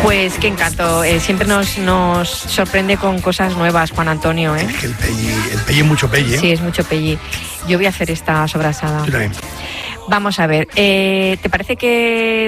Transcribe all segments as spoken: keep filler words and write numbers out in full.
Pues qué encanto, eh, siempre nos, nos sorprende con cosas nuevas, Juan Antonio, ¿eh? Es que el pelli, el pelli es mucho pelli, ¿eh? Sí, es mucho pelli. Yo voy a hacer esta sobrasada. Yo también. Vamos a ver, eh, ¿te parece que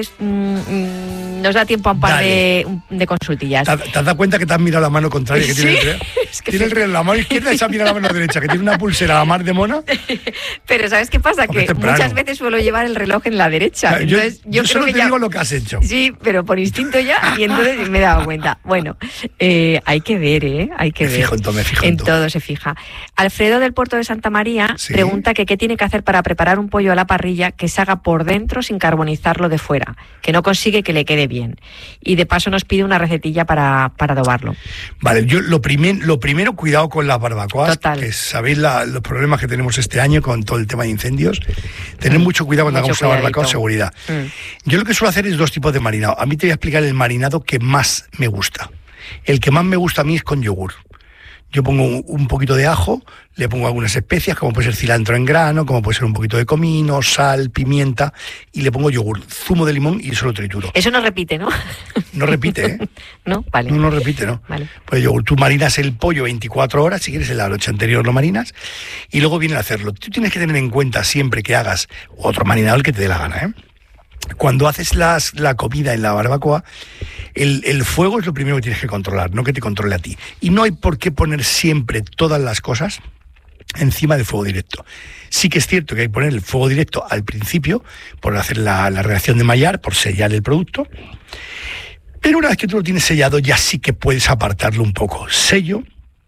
mm, nos da tiempo a un par de, de consultillas? ¿Te, ¿Te has dado cuenta que te has mirado la mano contraria que ¿Sí? tiene el reloj? Es que tiene sí. el reloj en la mano izquierda y se ha mirado la mano derecha, que tiene una pulsera a la mar de mona. Pero ¿sabes qué pasa? Porque Que muchas veces suelo llevar el reloj en la derecha. Yo, Entonces, yo, yo creo solo que te ya... digo lo que has hecho. Sí, pero por instinto ya, y entonces me he dado cuenta. Bueno, eh, hay que ver, ¿eh? Hay que Me ver. fijo en todo, me fijo en en todo. todo se fija. Alfredo del Puerto de Santa María Sí. pregunta que qué tiene que hacer para preparar un pollo a la parrilla que se haga por dentro sin carbonizarlo de fuera, que no consigue que le quede bien. Y de paso nos pide una recetilla para, para adobarlo. Vale, yo lo, primer, lo primero, cuidado con las barbacoas, Total. que sabéis la, los problemas que tenemos este año con todo el tema de incendios. Tener mucho cuidado cuando Mucho hagamos una barbacoa, cuidadito. seguridad. Mm. Yo lo que suelo hacer es dos tipos de marinado. A mí te voy a explicar el marinado que más me gusta. El que más me gusta a mí es con yogur. Yo pongo un, un poquito de ajo, le pongo algunas especias, como puede ser cilantro en grano, como puede ser un poquito de comino, sal, pimienta, y le pongo yogur, zumo de limón y eso lo trituro. Eso no repite, ¿no? No repite, ¿eh? No, vale. No, no repite, ¿no? Vale. Pues yogur, tú marinas el pollo veinticuatro horas, si quieres en la noche anterior lo marinas, y luego viene a hacerlo. Tú tienes que tener en cuenta siempre que hagas otro marinado el que te dé la gana, ¿eh? Cuando haces las, la comida en la barbacoa, el, el fuego es lo primero que tienes que controlar, no que te controle a ti. Y no hay por qué poner siempre todas las cosas encima del fuego directo. Sí que es cierto que hay que poner el fuego directo al principio, por hacer la, la reacción de Maillard, por sellar el producto. Pero una vez que tú lo tienes sellado, ya sí que puedes apartarlo un poco. Sello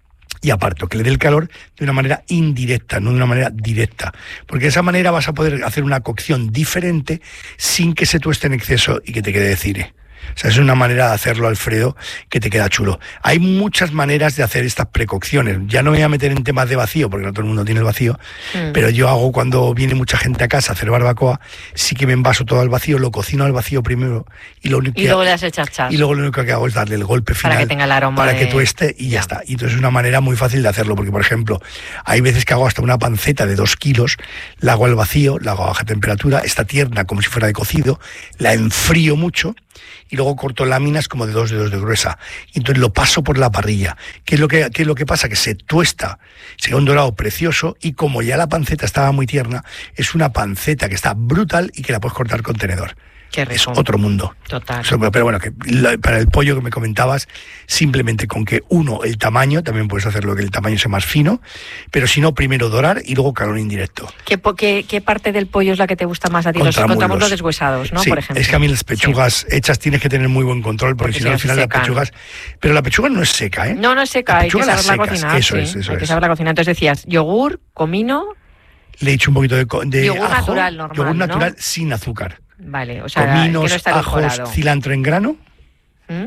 y aparto, que le dé el calor de una manera indirecta, no de una manera directa. Porque de esa manera vas a poder hacer una cocción diferente sin que se tueste en exceso y que te quede de cine. O sea, es una manera de hacerlo, Alfredo, que te queda chulo. Hay muchas maneras de hacer estas precocciones. Ya no me voy a meter en temas de vacío, porque no todo el mundo tiene el vacío, mm. pero yo hago cuando viene mucha gente a casa a hacer barbacoa, sí que me envaso todo al vacío, lo cocino al vacío primero y lo único y que luego le das el chachas. Y luego lo único que hago es darle el golpe final para que tenga el aroma para de... que tueste y ya. ya está. Y entonces es una manera muy fácil de hacerlo, porque por ejemplo, hay veces que hago hasta una panceta de dos kilos, la hago al vacío, la hago a baja temperatura, está tierna como si fuera de cocido, la enfrío mucho y luego corto láminas como de dos dedos de gruesa. Y entonces lo paso por la parrilla. ¿Qué es lo que, qué es lo que pasa? Que se tuesta, se da un dorado precioso y como ya la panceta estaba muy tierna, es una panceta que está brutal y que la puedes cortar con tenedor. Qué rico. Es otro mundo. Total. Pero bueno, que para el pollo que me comentabas, simplemente con que uno, el tamaño, también puedes hacerlo que el tamaño sea más fino, pero si no, primero dorar y luego calor indirecto. ¿Qué, qué, qué parte del pollo es la que te gusta más a ti? Los encontramos los deshuesados, ¿no? Sí, por ejemplo. Es que a mí las pechugas sí. hechas tienes que tener muy buen control, porque, porque si no al final las pechugas... Pero la pechuga no es seca, ¿eh? No, no es seca, hay que saberla cocinar. Eso sí, es, eso hay es. que saberla cocinar. Entonces decías, yogur, comino... Le he hecho un poquito de, de yogur ajo, natural, normal, yogur natural ¿no? sin azúcar. Vale, o sea, cominos, que no está ajos, edulcorado. Cilantro en grano. ¿Mm?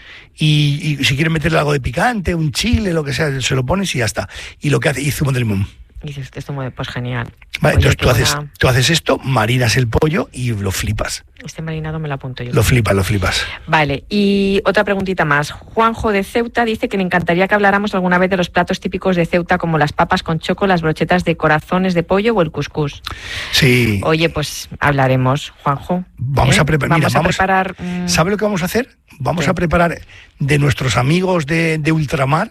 Y, y si quieres meterle algo de picante, un chile, lo que sea, se lo pones y ya está. Y lo que hace, y zumo de limón. Y dices, esto pues genial. Vale, Oye, entonces tú haces, buena... tú haces esto, marinas el pollo y lo flipas. Este marinado me lo apunto yo. Lo flipas, lo flipas. Vale, y otra preguntita más. Juanjo de Ceuta dice que le encantaría que habláramos alguna vez de los platos típicos de Ceuta, como las papas con choco, las brochetas de corazones de pollo o el cuscús. Sí. Oye, pues hablaremos, Juanjo. Vamos ¿eh? a, prepa- vamos mira, a vamos, preparar... Mmm... ¿Sabe lo que vamos a hacer? Vamos ¿Qué? a preparar de nuestros amigos de, de ultramar,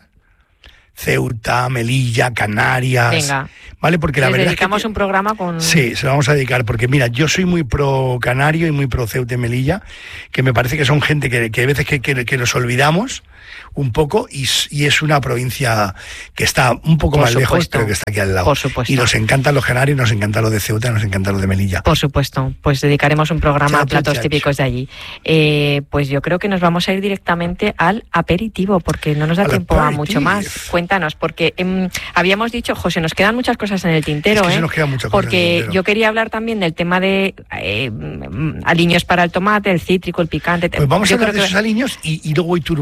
Ceuta, Melilla, Canarias. Venga. ¿Vale? Porque la Les verdad dedicamos es que, un programa con... Sí, se lo vamos a dedicar, porque mira, yo soy muy pro Canario y muy pro Ceuta y Melilla, que me parece que son gente que, que hay veces que, que, que nos olvidamos un poco y, y es una provincia que está un poco Por más supuesto. lejos, pero que está aquí al lado. Por supuesto. Y nos encantan los canarios, nos encantan los de Ceuta, nos encantan los de Melilla. Por supuesto, pues dedicaremos un programa Chacho, a platos chacho. típicos de allí. Eh, pues yo creo que nos vamos a ir directamente al aperitivo, porque no nos da Al tiempo a aperitif. mucho más. Cuéntanos, porque eh, habíamos dicho, José, nos quedan muchas cosas en el tintero, Es que ¿eh? se nos quedan muchas cosas en el porque tintero. yo quería hablar también del tema de eh, aliños para el tomate, el cítrico, el picante. Pues vamos yo a hablar creo de que... esos aliños y, y luego hay Turboman, porque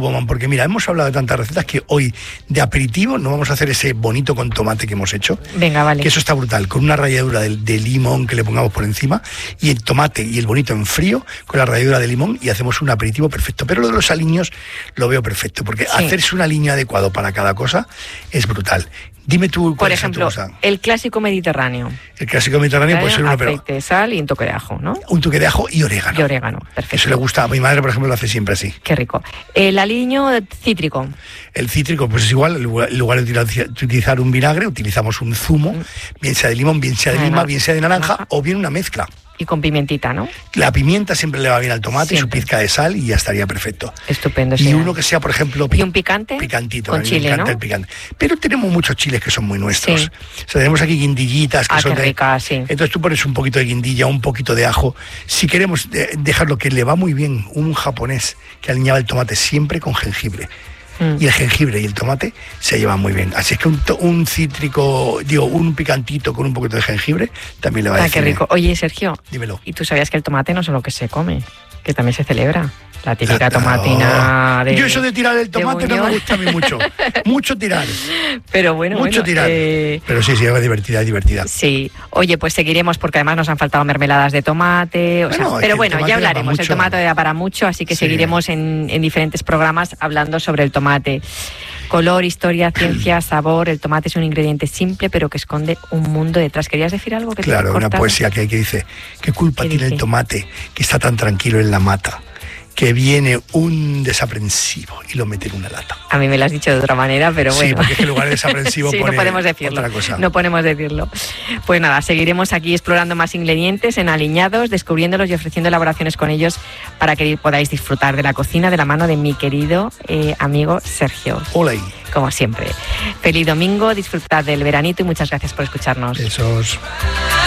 porque mira, hemos hablado de tantas recetas que hoy de aperitivo no vamos a hacer ese bonito con tomate que hemos hecho. Venga, vale. Que eso está brutal, con una ralladura de, de limón que le pongamos por encima y el tomate y el bonito en frío con la ralladura de limón y hacemos un aperitivo perfecto. Pero lo de los aliños lo veo perfecto, porque sí. hacerse un aliño adecuado para cada cosa es brutal. Dime tú, por ejemplo, el clásico mediterráneo. El clásico mediterráneo puede ser uno, pero aceite, sal y un toque de ajo, ¿no? Un toque de ajo y orégano. Y orégano, perfecto. Eso le gusta a mi madre, por ejemplo, lo hace siempre así. Qué rico. El aliño cítrico. El cítrico, pues es igual, en lugar de utilizar un vinagre, utilizamos un zumo, mm. bien sea de limón, bien sea de lima, Además, bien sea de naranja, ajá. o bien una mezcla. Y con pimientita, ¿no? La pimienta siempre le va bien al tomate, siempre. Su pizca de sal y ya estaría perfecto. Estupendo. Y sí, uno que sea, por ejemplo... ¿Y un picante? Picantito. Con chile, me encanta ¿no? el picante. Pero tenemos muchos chiles que son muy nuestros. Sí. O sea, tenemos aquí guindillitas que ah, son qué de... rica, sí. Entonces tú pones un poquito de guindilla, un poquito de ajo. Si queremos dejar lo que le va muy bien, un japonés que aliñaba el tomate siempre con jengibre. Mm. Y el jengibre y el tomate se llevan muy bien. Así es que un, un cítrico, digo, un picantito con un poquito de jengibre también le va a ah, decir. Qué rico. Oye, Sergio, dímelo. ¿Y tú sabías que el tomate no solo que se come, que también se celebra? La típica tomatina oh. de... Yo eso de tirar el tomate no me gusta a mí mucho. Mucho tirar. Pero bueno, Mucho bueno, tirar. Eh... Pero sí, sí, es divertida, es divertida. Sí. Oye, pues seguiremos porque además nos han faltado mermeladas de tomate. O bueno, sea, pero bueno, ya hablaremos. El tomate da para mucho, así que sí. seguiremos en, en diferentes programas hablando sobre el tomate. Color, historia, ciencia, sabor. El tomate es un ingrediente simple, pero que esconde un mundo detrás. ¿Querías decir algo? Que claro, te una poesía que, que dice, ¿qué culpa ¿Qué tiene dice? el tomate que está tan tranquilo en la mata? Que viene un desaprensivo y lo mete en una lata. A mí me lo has dicho de otra manera, pero bueno. Sí, porque es que en lugar de desaprensivo sí, pone no podemos decirlo, otra cosa. No podemos decirlo. Pues nada, seguiremos aquí explorando más ingredientes en Aliñados, descubriéndolos y ofreciendo elaboraciones con ellos para que podáis disfrutar de la cocina de la mano de mi querido eh, amigo Sergio. Hola. Como siempre. Feliz domingo, disfrutad del veranito y muchas gracias por escucharnos. Besos.